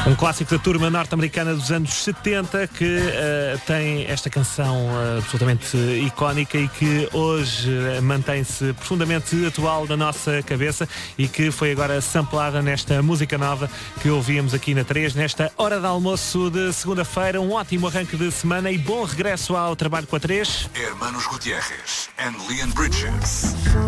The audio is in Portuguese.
Um clássico da turma norte-americana dos anos 70 que tem esta canção absolutamente icónica e que hoje mantém-se profundamente atual na nossa cabeça e que foi agora samplada nesta música nova que ouvíamos aqui na 3, nesta hora de almoço de segunda-feira. Um ótimo arranque de semana e bom regresso ao trabalho com a 3. Hermanos Gutierrez and Leon Bridges.